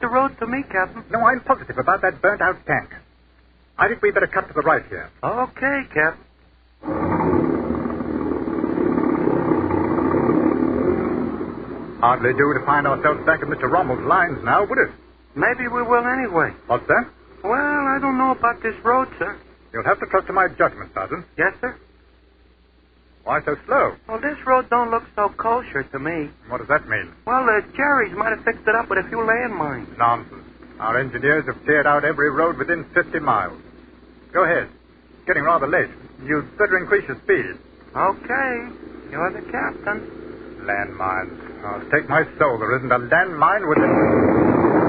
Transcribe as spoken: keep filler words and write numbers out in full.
the road to me, Captain. No, I'm positive about that burnt-out tank. I think we'd better cut to the right here. Okay, Captain. Hardly do to find ourselves back in Mister Rommel's lines now, would it? Maybe we will anyway. What's that? Well, I don't know about this road, sir. You'll have to trust to my judgment, Sergeant. Yes, sir? Why so slow? Well, this road don't look so kosher to me. What does that mean? Well, the Jerry's might have fixed it up with a few landmines. Nonsense. Our engineers have cleared out every road within fifty miles. Go ahead. It's getting rather late. You'd better increase your speed. Okay. You're the captain. Landmines. Oh, take my soul, there isn't a landmine within...